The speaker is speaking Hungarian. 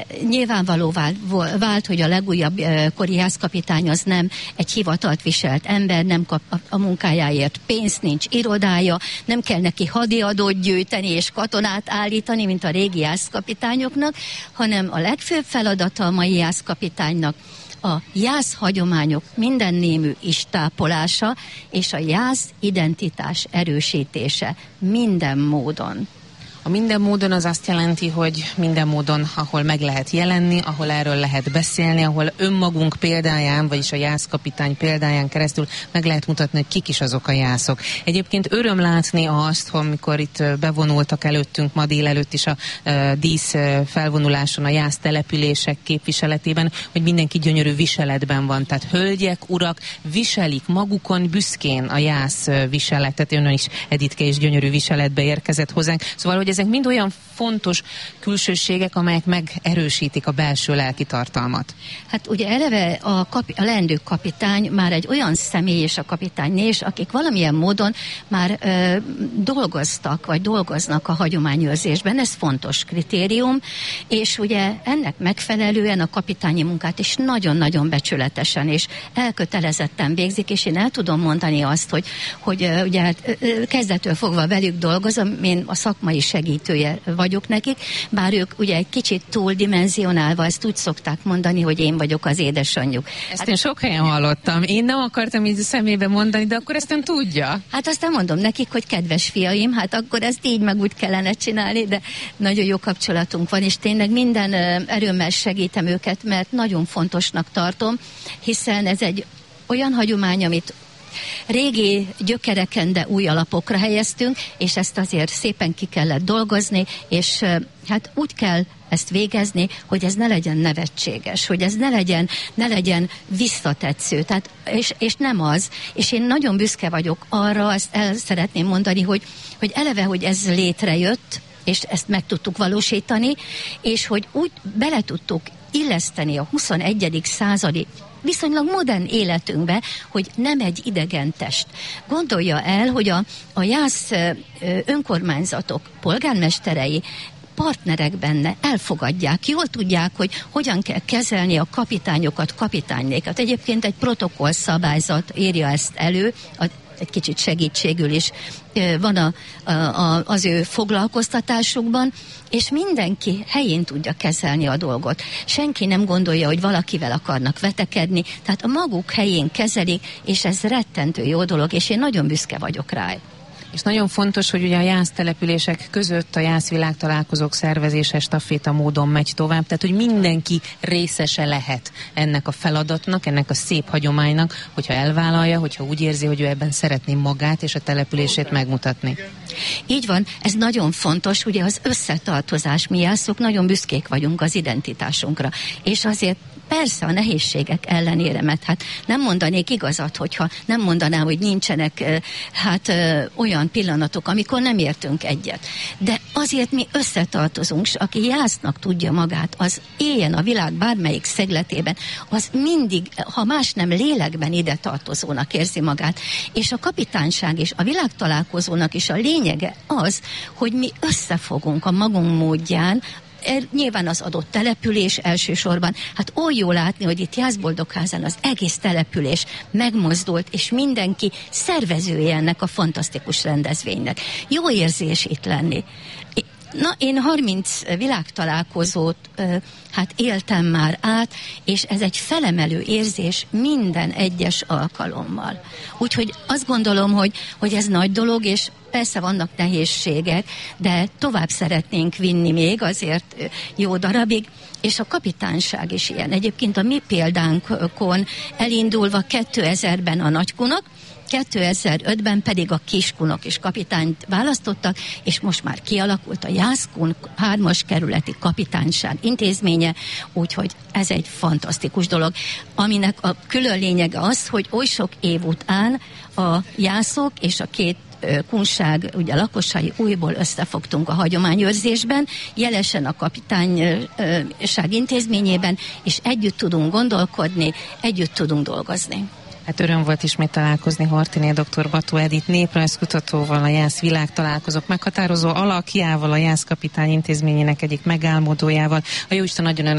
nyilvánvalóvá vált, hogy a legújabb kori házkapitány az nem egy hivatalt viselt ember, nem kap a munkájáért pénzt, nincs irodája, nem kell neki hadiadót gyűjteni és katonát állítani, mint a régi házkapitányoknak, hanem a legfőbb feladata a mai házkapitánynak a jász hagyományok minden némű istápolása és a jász identitás erősítése minden módon. A minden módon az azt jelenti, hogy minden módon, ahol meg lehet jelenni, ahol erről lehet beszélni, ahol önmagunk példáján, vagyis a jászkapitány példáján keresztül meg lehet mutatni, hogy kik is azok a jászok. Egyébként öröm látni azt, hogy amikor itt bevonultak előttünk ma délelőtt is a dísz felvonuláson a jász települések képviseletében, hogy mindenki gyönyörű viseletben van. Tehát hölgyek, urak viselik magukon büszkén a jász viseletet. Ön is, Editke, is gyönyörű viseletbe érkezett hozzánk. Szóval, hogy ezek mind olyan fontos külsőségek, amelyek megerősítik a belső lelki tartalmat. Hát ugye eleve a leendő kapitány már egy olyan személy és a kapitányné is, akik valamilyen módon már dolgoztak, vagy dolgoznak a hagyományőrzésben. Ez fontos kritérium, és ugye ennek megfelelően a kapitányi munkát is nagyon-nagyon becsületesen és elkötelezetten végzik, és én el tudom mondani azt, hogy ugye hát kezdettől fogva velük dolgozom, én a szakmai segítője vagyok nekik, bár ők ugye egy kicsit túldimenzionálva, ezt úgy szokták mondani, hogy én vagyok az édesanyjuk. Ezt én sok helyen hallottam. Én nem akartam így szemébe mondani, de akkor ezt ön tudja. Hát aztán mondom nekik, hogy kedves fiaim, hát akkor ezt így meg úgy kellene csinálni, de nagyon jó kapcsolatunk van, és tényleg minden erőmmel segítem őket, mert nagyon fontosnak tartom, hiszen ez egy olyan hagyomány, amit régi gyökereken, de új alapokra helyeztünk, és ezt azért szépen ki kellett dolgozni, és hát úgy kell ezt végezni, hogy ez ne legyen nevetséges, hogy ez ne legyen visszatetsző, tehát, és nem az. És én nagyon büszke vagyok arra, ezt el szeretném mondani, hogy eleve, hogy ez létrejött, és ezt meg tudtuk valósítani, és hogy úgy bele tudtuk illeszteni a 21. századi viszonylag modern életünkbe, hogy nem egy idegen test. Gondolja el, hogy a jász önkormányzatok polgármesterei partnerek benne, elfogadják, jól tudják, hogy hogyan kell kezelni a kapitányokat, kapitánynékat. Egyébként egy protokoll szabályzat írja ezt elő, egy kicsit segítségül is van az ő foglalkoztatásukban, és mindenki helyén tudja kezelni a dolgot. Senki nem gondolja, hogy valakivel akarnak vetekedni, tehát a maguk helyén kezelik, és ez rettentő jó dolog, és én nagyon büszke vagyok rá. És nagyon fontos, hogy ugye a jásztelepülések között a jászvilágtalálkozók szervezése staféta módon megy tovább, tehát hogy mindenki részese lehet ennek a feladatnak, ennek a szép hagyománynak, hogyha elvállalja, hogyha úgy érzi, hogy ő ebben szeretné magát és a települését megmutatni. Így van, ez nagyon fontos, ugye az összetartozás, mi jászok nagyon büszkék vagyunk az identitásunkra, és azért persze a nehézségek ellenére, mert hát nem mondanék igazat, hogyha nem mondanám, hogy nincsenek olyan pillanatok, amikor nem értünk egyet. De azért mi összetartozunk, és aki jásznak tudja magát, az éljen a világ bármelyik szegletében, az mindig, ha más nem lélekben ide tartozónak érzi magát. És a kapitányság és a világtalálkozónak is a lényege az, hogy mi összefogunk a magunk módján, nyilván az adott település elsősorban. Hát oly jó látni, hogy itt Jászboldogházán az egész település megmozdult, és mindenki szervezője ennek a fantasztikus rendezvénynek. Jó érzés itt lenni. Na, én 30 világtalálkozót éltem már át, és ez egy felemelő érzés minden egyes alkalommal. Úgyhogy azt gondolom, hogy ez nagy dolog, és persze vannak nehézségek, de tovább szeretnénk vinni még azért jó darabig, és a kapitányság is ilyen. Egyébként a mi példánkon elindulva 2000-ben a nagykunok, 2005-ben pedig a kiskunok is kapitányt választottak, és most már kialakult a Jászkun 3-as kerületi kapitányság intézménye, úgyhogy ez egy fantasztikus dolog, aminek a külön lényege az, hogy oly sok év után a jászok és a két kunság, ugye lakosai újból összefogtunk a hagyományőrzésben, jelesen a kapitányság intézményében, és együtt tudunk gondolkodni, együtt tudunk dolgozni. Hát öröm volt ismét találkozni Hartiné dr. Bató Edit néprajzkutatóval, a JÁSZ világtalálkozók meghatározó alakjával, a JÁSZ Kapitány Intézményének egyik megálmodójával. A jóisten nagyon